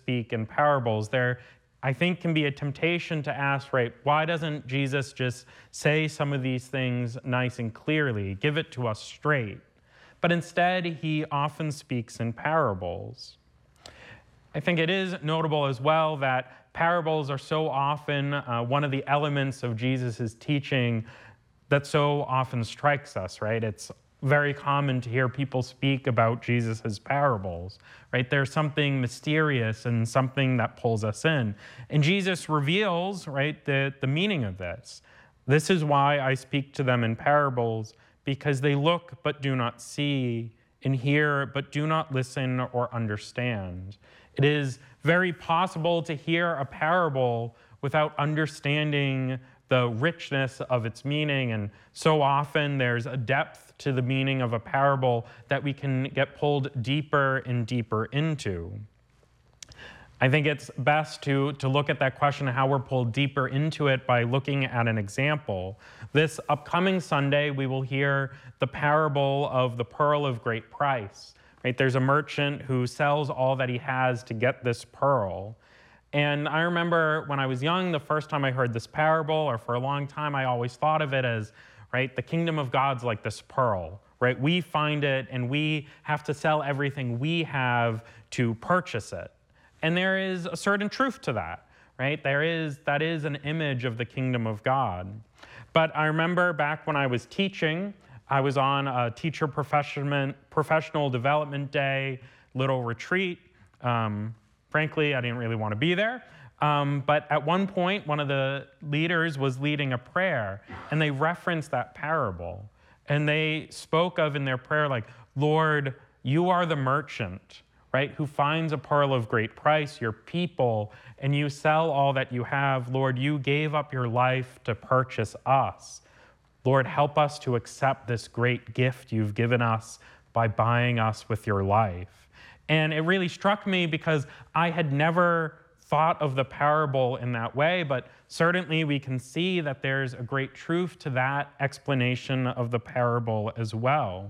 speak in parables, there, I think, can be a temptation to ask, right, why doesn't Jesus just say some of these things nice and clearly, give it to us straight? But instead, he often speaks in parables. I think it is notable as well that parables are so often one of the elements of Jesus' teaching that so often strikes us, right? It's very common to hear people speak about Jesus' parables, right? There's something mysterious and something that pulls us in. And Jesus reveals, right, the meaning of this. This is why I speak to them in parables, because they look but do not see, and hear but do not listen or understand. It is very possible to hear a parable without understanding the richness of its meaning, and so often there's a depth to the meaning of a parable that we can get pulled deeper and deeper into. I think it's best to look at that question of how we're pulled deeper into it by looking at an example. This upcoming Sunday, we will hear the parable of the pearl of great price. Right? There's a merchant who sells all that he has to get this pearl. And I remember when I was young, the first time I heard this parable, or for a long time, I always thought of it as, right, the kingdom of God's like this pearl, right? We find it and we have to sell everything we have to purchase it. And there is a certain truth to that, right? That is an image of the kingdom of God. But I remember back when I was teaching, I was on a teacher professional development day, little retreat. Frankly, I didn't really want to be there. But at one point, one of the leaders was leading a prayer, and they referenced that parable. And they spoke of in their prayer, like, Lord, you are the merchant, right, who finds a pearl of great price, your people, and you sell all that you have. Lord, you gave up your life to purchase us. Lord, help us to accept this great gift you've given us by buying us with your life. And it really struck me because I had never thought of the parable in that way, but certainly we can see that there's a great truth to that explanation of the parable as well.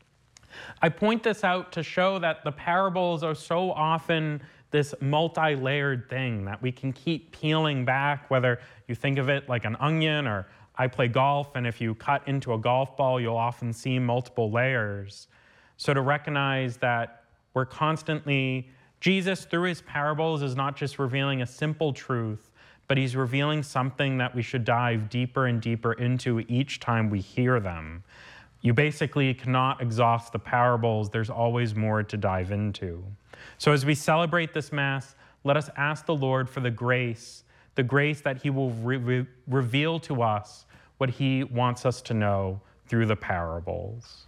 I point this out to show that the parables are so often this multi-layered thing that we can keep peeling back, whether you think of it like an onion, or I play golf, and if you cut into a golf ball, you'll often see multiple layers. So to recognize that we're constantly, Jesus through his parables is not just revealing a simple truth, but he's revealing something that we should dive deeper and deeper into each time we hear them. You basically cannot exhaust the parables. There's always more to dive into. So as we celebrate this Mass, let us ask the Lord for the grace that he will reveal to us what he wants us to know through the parables.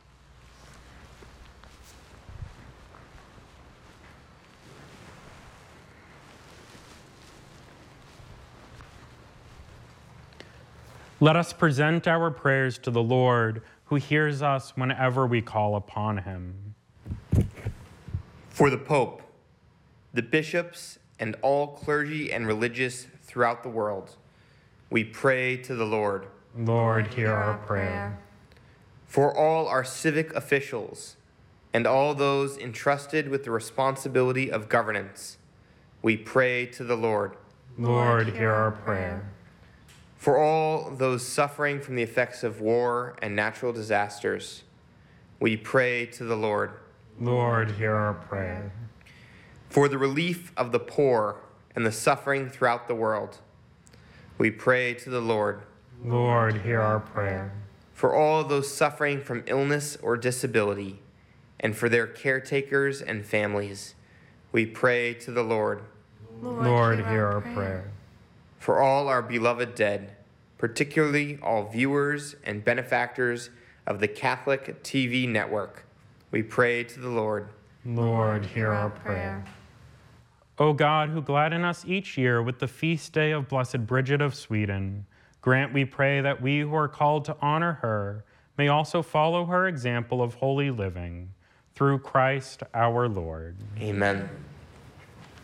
Let us present our prayers to the Lord, who hears us whenever we call upon him. For the Pope, the bishops, and all clergy and religious throughout the world, we pray to the Lord. Lord, hear our prayer. For all our civic officials and all those entrusted with the responsibility of governance, we pray to the Lord. Lord, hear our prayer. For all those suffering from the effects of war and natural disasters, we pray to the Lord. Lord, hear our prayer. For the relief of the poor and the suffering throughout the world, we pray to the Lord. Lord, hear our prayer. For all those suffering from illness or disability, and for their caretakers and families, we pray to the Lord. Lord, hear our prayer. For all our beloved dead, particularly all viewers and benefactors of the Catholic TV network, we pray to the Lord. Lord, hear our prayer. O God, who gladden us each year with the feast day of Blessed Bridget of Sweden, grant, we pray, that we who are called to honor her may also follow her example of holy living. Through Christ our Lord. Amen.